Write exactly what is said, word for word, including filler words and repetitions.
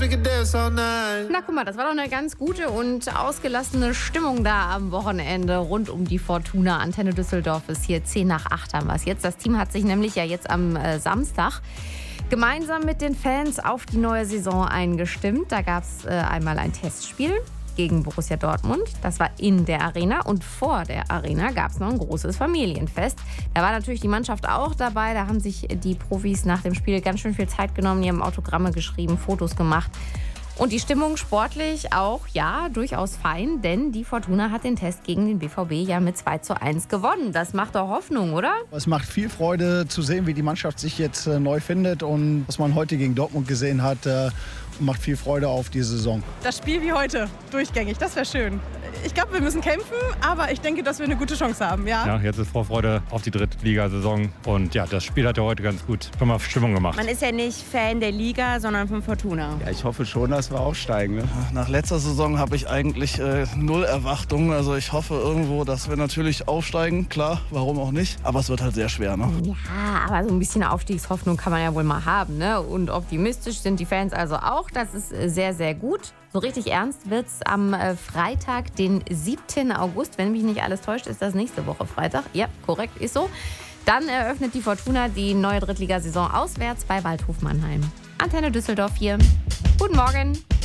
Na guck mal, das war doch eine ganz gute und ausgelassene Stimmung da am Wochenende rund um die Fortuna. Antenne Düsseldorf ist hier zehn nach acht haben wir es jetzt. Das Team hat sich nämlich ja jetzt am äh, Samstag gemeinsam mit den Fans auf die neue Saison eingestimmt. Da gab es äh, einmal ein Testspiel gegen Borussia Dortmund. Das war in der Arena und vor der Arena gab es noch ein großes Familienfest. Da war natürlich die Mannschaft auch dabei. Da haben sich die Profis nach dem Spiel ganz schön viel Zeit genommen. Die haben Autogramme geschrieben, Fotos gemacht. Und die Stimmung sportlich auch, ja, durchaus fein, denn die Fortuna hat den Test gegen den B V B ja mit zwei zu eins gewonnen. Das macht doch Hoffnung, oder? Es macht viel Freude zu sehen, wie die Mannschaft sich jetzt äh, neu findet und was man heute gegen Dortmund gesehen hat, äh, macht viel Freude auf die Saison. Das Spiel wie heute, durchgängig, das wäre schön. Ich glaube, wir müssen kämpfen, aber ich denke, dass wir eine gute Chance haben, ja. Ja, jetzt ist Vorfreude auf die Drittligasaison und ja, das Spiel hat ja heute ganz gut schon mal Stimmung gemacht. Man ist ja nicht Fan der Liga, sondern von Fortuna. Ja, ich hoffe schon, dass wir aufsteigen. Ne? Nach letzter Saison habe ich eigentlich äh, null Erwartungen. Also ich hoffe irgendwo, dass wir natürlich aufsteigen. Klar, warum auch nicht. Aber es wird halt sehr schwer. Ne? Ja, aber so ein bisschen Aufstiegshoffnung kann man ja wohl mal haben, ne? Und optimistisch sind die Fans also auch. Das ist sehr, sehr gut. So richtig ernst wird es am äh, Freitag, den siebten August. Wenn mich nicht alles täuscht, ist das nächste Woche Freitag. Ja, korrekt, ist so. Dann eröffnet die Fortuna die neue Drittligasaison auswärts bei Waldhof Mannheim. Antenne Düsseldorf hier. Guten Morgen.